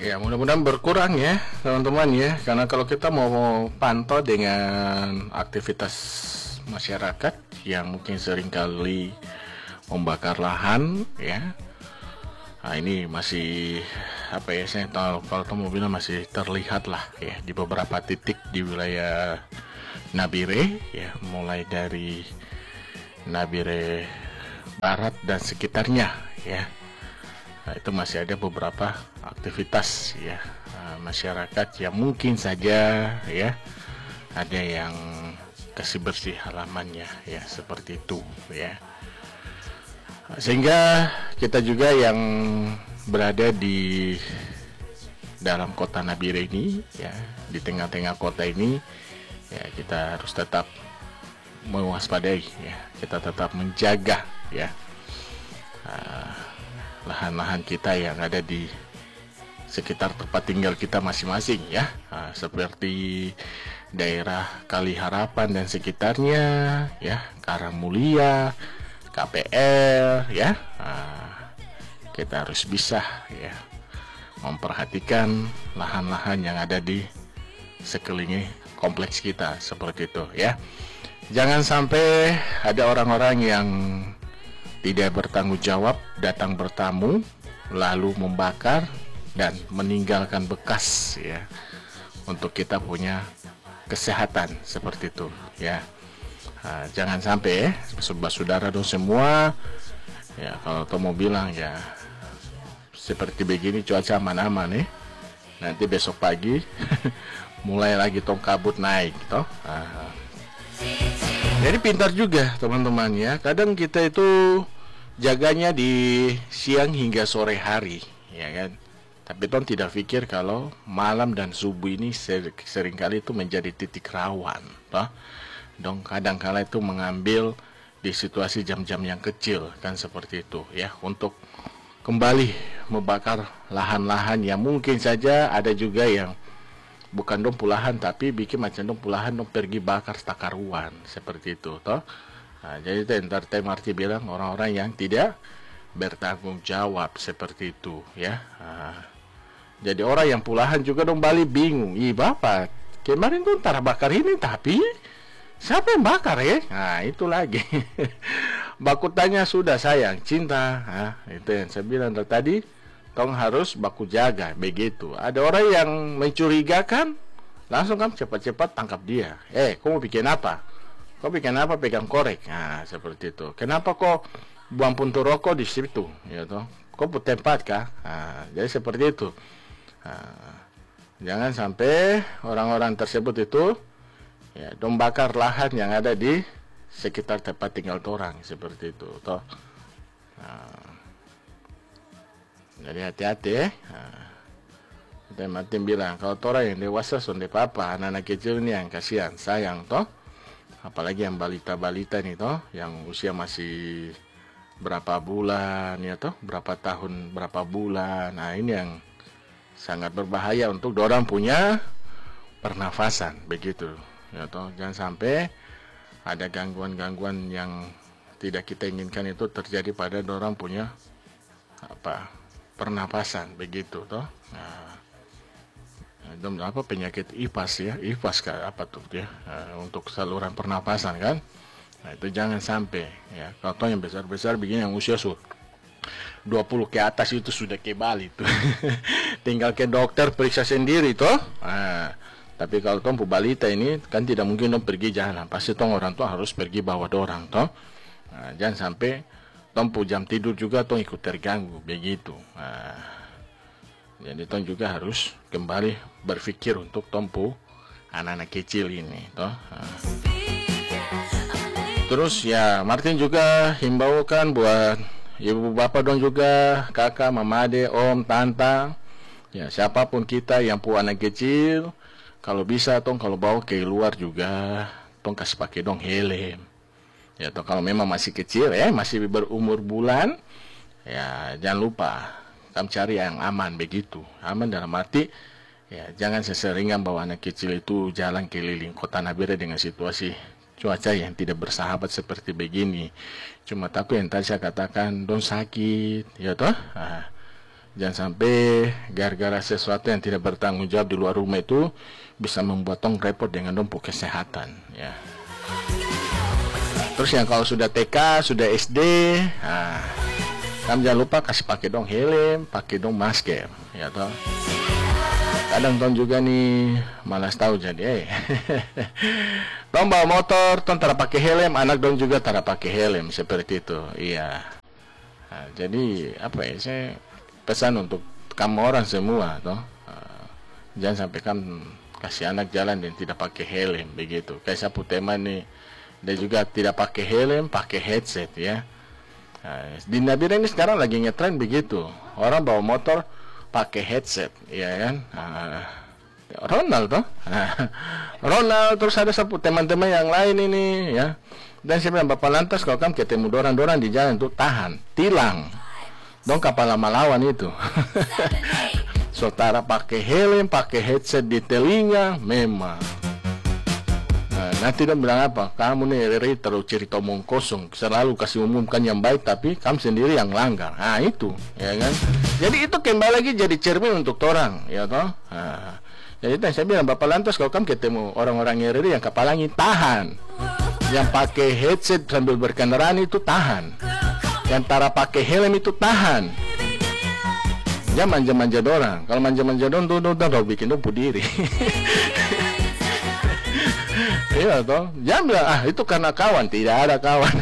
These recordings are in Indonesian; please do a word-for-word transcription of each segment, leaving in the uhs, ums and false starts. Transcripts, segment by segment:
Ya, mudah-mudahan berkurang ya, teman-teman ya. Karena kalau kita mau pantau dengan aktivitas masyarakat yang mungkin seringkali membakar lahan ya. Nah, ini masih apa ya, saya tahu kalau mau bilang masih terlihat lah ya di beberapa titik di wilayah Nabire ya, mulai dari Nabire Barat dan sekitarnya ya. Nah, itu masih ada beberapa aktivitas ya uh, masyarakat yang mungkin saja ya ada yang kasih bersih halamannya ya, seperti itu ya. Sehingga kita juga yang berada di dalam kota Nabire ini ya, di tengah-tengah kota ini ya, kita harus tetap mewaspadai ya, kita tetap menjaga ya uh, lahan-lahan kita yang ada di sekitar tempat tinggal kita masing-masing ya, nah, seperti daerah Kali Harapan dan sekitarnya ya, Karang Mulia, K P R ya. Nah, kita harus bisa ya memperhatikan lahan-lahan yang ada di sekeliling kompleks kita, seperti itu ya. Jangan sampai ada orang-orang yang tidak bertanggung jawab datang bertamu lalu membakar dan meninggalkan bekas ya, untuk kita punya kesehatan, seperti itu ya. Nah, jangan sampai ya, saudara dong semua ya, kalau tuh mau bilang ya seperti begini cuaca aman-aman nih, nanti besok pagi mulai lagi tong kabut naik toh. Nah, jadi pintar juga teman-teman ya. Kadang kita itu jaganya di siang hingga sore hari ya kan. Tapi ton tidak pikir kalau malam dan subuh ini ser seringkali itu menjadi titik rawan toh. Dong kadang kala itu mengambil di situasi jam-jam yang kecil kan, seperti itu ya, untuk kembali membakar lahan-lahan yang mungkin saja ada juga yang bukan dong pulahan tapi bikin macam dong pulahan dong pergi bakar takaruan, seperti itu toh. Nah, jadi itu entertain arti bilang orang-orang yang tidak bertanggung jawab, seperti itu ya. Nah, jadi orang yang pulahan juga dong balik bingung, ih bapak kemarin tuh ntar bakar ini tapi siapa yang bakar ya. Nah itu lagi baku tanya sudah sayang cinta. Nah, itu yang saya bilang tadi, tong harus baku jaga begitu. Ada orang yang mencurigakan, langsung kan cepat-cepat tangkap dia. Eh, kau mau bikin apa? Kau bikin apa pegang korek? Nah, seperti itu. Kenapa kau buang puntung rokok di situ? Ya toh. Kau put tempat kah? Nah, jadi seperti itu. Nah, jangan sampai orang-orang tersebut itu ya dong bakar lahan yang ada di sekitar tempat tinggal orang, seperti itu toh. Nah, jadi hati-hati ya. Nah, Martin bilang kalau orang yang dewasa sonde papa, anak-anak kecil ini yang kasihan, sayang toh. Apalagi yang balita-balita nih toh, yang usia masih berapa bulan ya toh, berapa tahun, berapa bulan. Nah, ini yang sangat berbahaya untuk orang punya pernafasan, begitu ya toh. Jangan sampai ada gangguan-gangguan yang tidak kita inginkan itu terjadi pada orang punya apa pernapasan, begitu toh. Nah, apa penyakit I P A S ya, I P A S kan apa tuh ya, nah, untuk saluran pernapasan kan. Nah, itu jangan sampai ya. Kalau yang besar-besar begini yang usia su dua puluh ke atas itu sudah kebal itu. Tinggal ke dokter periksa sendiri toh. Nah, tapi kalau tong balita ini kan tidak mungkin dong pergi jalan, pasti tong orang tua harus pergi bawa dorang toh. Nah, jangan sampai tompu jam tidur juga tong ikut terganggu, begitu. Nah, jadi tong juga harus kembali berpikir untuk tompu anak-anak kecil ini toh. Nah. Terus ya Martin juga himbaukan buat ibu bapak dong juga, kakak, mama, ade, om, tante, ya siapapun kita yang punya anak kecil, kalau bisa tong kalau bawa ke luar juga tong kasih pakai dong helm. Ya toh kalau memang masih kecil ya, masih berumur bulan, ya jangan lupa kamu cari yang aman, begitu. Aman dalam arti ya jangan seseringan bawa anak kecil itu jalan keliling kota Nabire dengan situasi cuaca yang tidak bersahabat seperti begini. Cuma takut yang tadi saya katakan dong sakit ya toh. Nah, Jangan sampai gara-gara sesuatu yang tidak bertanggung jawab di luar rumah itu bisa membuat tong repot dengan dompu kesehatan, ya. Terus yang kalau sudah T K, sudah S D, nah, kamu jangan lupa kasih pakai dong helm, pakai dong masker, ya toh. Kadang tong juga nih malas tahu jadi, eh. Tong bawa motor, tong tara pakai helm, anak dong juga tara pakai helm, seperti itu, iya. Nah, jadi apa ya, saya pesan untuk kamu orang semua, toh, uh, jangan sampai kamu kasih anak jalan dan tidak pakai helm, begitu. Kayak sapu teman nih, dia juga tidak pakai helm, pakai headset, ya. Nah, di Nabire ini sekarang lagi ngetren begitu, orang bawa motor pakai headset, ya kan. Uh, Ronald, toh, Ronald, terus ada sapu teman-teman yang lain ini, ya. Dan saya bilang, Bapak lantas kalau kamu ketemu dorang-dorang di jalan tuh tahan, tilang. Dong kapal lama-lawan itu. Saudara pakai helm, pakai headset di telinga, memang. Nah, nanti dia bilang apa? Kamu nih Riri terus cerita omong kosong, selalu kasih umumkan yang baik, tapi kamu sendiri yang langgar. Nah itu, ya kan? Jadi itu kembali lagi jadi cermin untuk orang, ya toh. Nah, jadi itu saya bilang, Bapak lantas kalau kamu ketemu orang-orang Riri yang kapalangi, tahan. Yang pakai headset sambil berkendaraan itu tahan. Yang tara pakai helm itu tahan. Jangan manja-manja dorang. Kalau manja-manja dorang tuh udah bikin dompu diri. Iya toh. Jangan bilang ah itu karena kawan. Tidak ada kawan.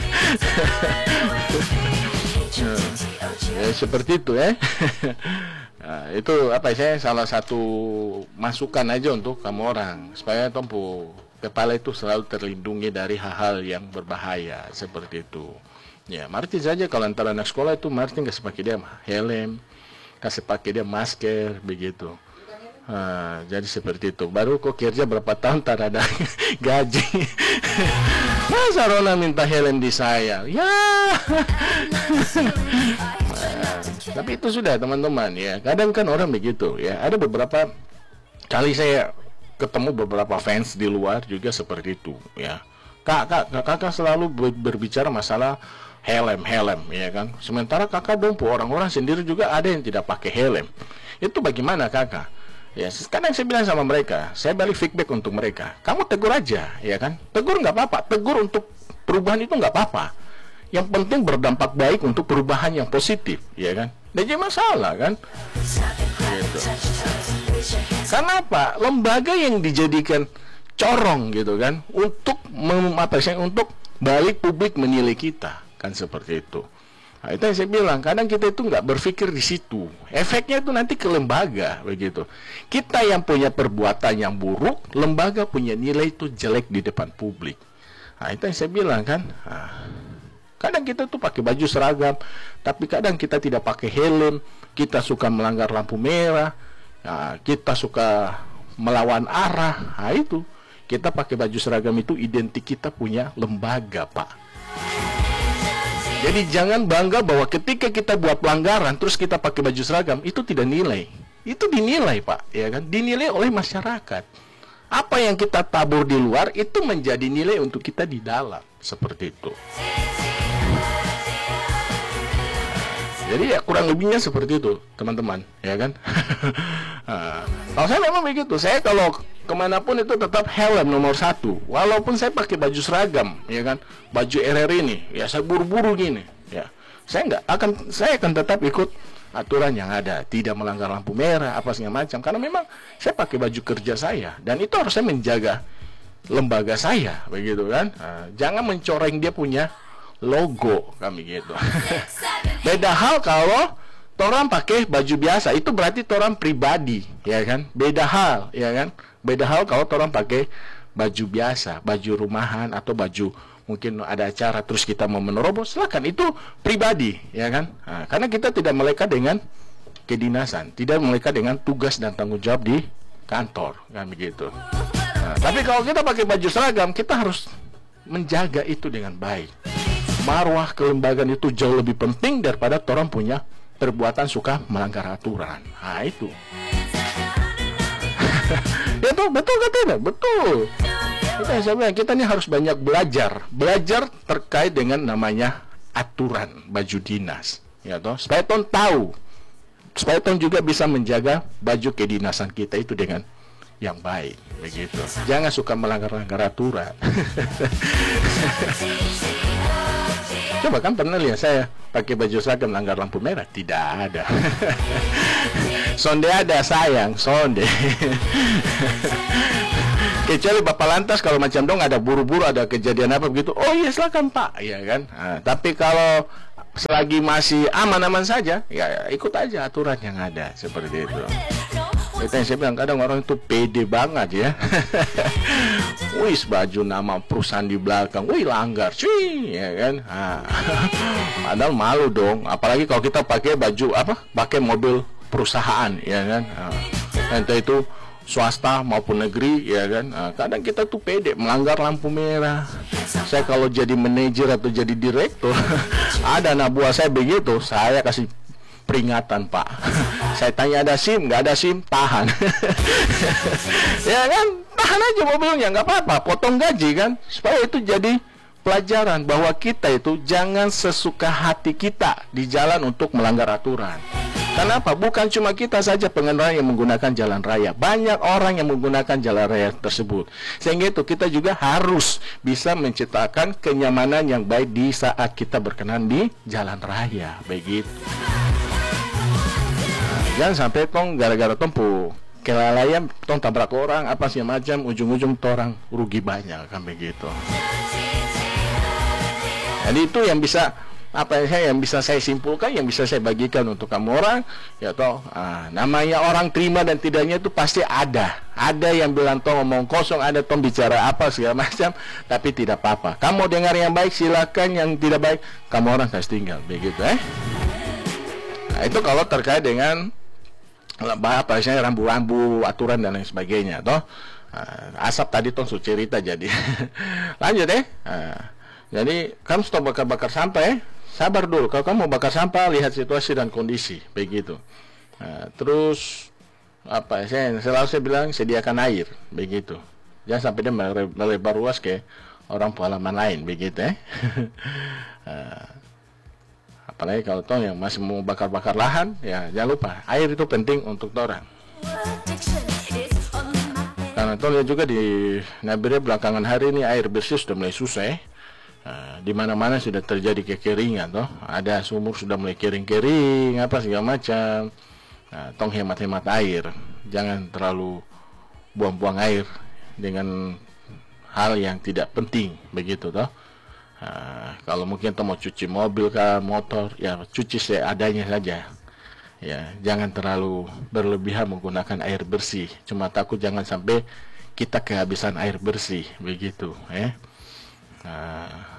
Ya, seperti itu ya. Nah, itu apa saya salah satu masukan aja untuk kamu orang supaya dompu kepala itu selalu terlindungi dari hal-hal yang berbahaya seperti itu. Ya, Martin saja kalau antara anak sekolah itu Martin kasih pakai dia helm, kasih pakai dia masker, begitu. Nah, jadi seperti itu. Baru kok kerja berapa tahun tak ada gaji. Masa Rona minta helm di saya? Ya. Nah, tapi itu sudah teman-teman ya. Kadang kan orang begitu ya. Ada beberapa kali saya ketemu beberapa fans di luar juga seperti itu ya. Kak, kak, kakak selalu berbicara masalah helm, helm, ya kan. Sementara kakak dompu orang-orang sendiri juga ada yang tidak pakai helm. Itu bagaimana kakak? Ya, kadang saya bilang sama mereka, saya balik feedback untuk mereka. Kamu tegur aja, ya kan. Tegur nggak apa-apa. Tegur untuk perubahan itu nggak apa-apa. Yang penting berdampak baik untuk perubahan yang positif, ya kan. Dan jadi masalah kan. Gitu. Karena apa? Lembaga yang dijadikan corong gitu kan, untuk mem apa sih, untuk balik publik menilai kita. Kan seperti itu. Nah, itu yang saya bilang, kadang kita itu nggak berpikir di situ. Efeknya itu nanti ke lembaga, begitu. Kita yang punya perbuatan yang buruk, lembaga punya nilai itu jelek di depan publik. Nah, itu yang saya bilang kan. Nah, kadang kita tuh pakai baju seragam, tapi kadang kita tidak pakai helm, kita suka melanggar lampu merah, nah, kita suka melawan arah. Nah, itu kita pakai baju seragam itu identik kita punya lembaga, Pak. Jadi jangan bangga bahwa ketika kita buat pelanggaran terus kita pakai baju seragam, itu tidak nilai. Itu dinilai, Pak, ya kan? Dinilai oleh masyarakat. Apa yang kita tabur di luar itu menjadi nilai untuk kita di dalam, seperti itu. Jadi ya kurang lebihnya seperti itu, teman-teman, ya kan? Nah, kalau saya memang begitu, saya kalau kemanapun itu tetap helm nomor satu. Walaupun saya pakai baju seragam, ya kan, baju R R ini, ya saya buru-buru gini, ya. Saya nggak akan, saya akan tetap ikut aturan yang ada, tidak melanggar lampu merah, apa segala macam. Karena memang saya pakai baju kerja saya, dan itu harus saya menjaga lembaga saya, begitu kan? Nah, jangan mencoreng dia punya logo kami gitu. Beda hal kalau orang pakai baju biasa, itu berarti orang pribadi, ya kan? Beda hal, ya kan? Beda hal kalau orang pakai baju biasa, baju rumahan atau baju mungkin ada acara terus kita mau menerobos, silakan, itu pribadi, ya kan? Nah, karena kita tidak melekat dengan kedinasan, tidak melekat dengan tugas dan tanggung jawab di kantor, kan begitu. Nah, tapi kalau kita pakai baju seragam, kita harus menjaga itu dengan baik. Marwah kelembagaan itu jauh lebih penting daripada orang punya perbuatan suka melanggar aturan. Nah itu. Ya tuh, betul kan tidak? Betul. Kita saya bilang, kita ini harus banyak belajar, belajar terkait dengan namanya aturan baju dinas, ya toh, supaya ton tahu supaya tong juga bisa menjaga baju kedinasan kita itu dengan yang baik, begitu. Jangan suka melanggar-langgar aturan. Coba kan pernah lihat saya pakai baju seragam melanggar lampu merah? Tidak ada. Sonde ada sayang, sonde. Kecuali Bapak Lantas kalau macam dong ada buru-buru, ada kejadian apa begitu, oh iya silakan Pak, ya kan. Nah, tapi kalau selagi masih aman-aman saja, ya ikut aja aturan yang ada, seperti itu. Itu yang saya bilang, kadang orang itu pede banget ya. Wih, baju nama perusahaan di belakang, wih langgar, cuy, ya kan. Nah, padahal malu dong, apalagi kalau kita pakai baju apa, pakai mobil perusahaan, ya kan. Nah, entah itu swasta maupun negeri, ya kan. Nah, kadang kita tuh pede melanggar lampu merah. Saya kalau jadi manajer atau jadi direktur, ada anak buah saya begitu, saya kasih peringatan Pak. Saya tanya ada SIM, nggak ada SIM, tahan. Ya kan, tahan aja mobilnya, nggak apa-apa, potong gaji kan, supaya itu jadi pelajaran bahwa kita itu jangan sesuka hati kita di jalan untuk melanggar aturan. Kenapa? Bukan cuma kita saja pengendara yang menggunakan jalan raya, banyak orang yang menggunakan jalan raya tersebut. Sehingga itu kita juga harus bisa menciptakan kenyamanan yang baik di saat kita berkenan di jalan raya, begitu. Jangan sampai tong gara-gara tempuh kelalaian tong tabrak orang apa sih macam, ujung-ujung orang rugi banyak kan begitu. Jadi itu yang bisa apa ya, yang bisa saya simpulkan, yang bisa saya bagikan untuk kamu orang, ya toh. Ah, namanya orang terima dan tidaknya itu pasti ada. Ada yang bilang tong ngomong kosong, ada tong bicara apa segala macam, tapi tidak apa-apa. Kamu dengar yang baik silakan, yang tidak baik kamu orang kasih tinggal, begitu eh. Nah, itu kalau terkait dengan apa misalnya rambu-rambu, aturan dan lain sebagainya, toh. Uh, asap tadi toh su cerita jadi. Lanjut eh. Uh, jadi kamu stop bakar-bakar sampah eh. Sabar dulu. Kalau kamu mau bakar sampah, lihat situasi dan kondisi, begitu. Uh, terus apa? Saya selalu saya bilang sediakan air, begitu. Jangan sampai dia melebar luas ke orang pengalaman lain, begitu eh. uh, Apalagi kalau toh yang masih mau bakar-bakar lahan, ya jangan lupa air itu penting untuk orang. Karena toh lihat juga di Nabire belakangan hari ini air bersih sudah mulai susah. Nah, di mana-mana sudah terjadi kekeringan, toh ada sumur sudah mulai kering-kering, apa segala macam. Nah, tong hemat-hemat air, jangan terlalu buang-buang air dengan hal yang tidak penting, begitu toh. Nah, kalau mungkin kita mau cuci mobil kah, motor, ya cuci seadanya saja. Ya, jangan terlalu berlebihan menggunakan air bersih. Cuma takut jangan sampai kita kehabisan air bersih, begitu, eh. Nah,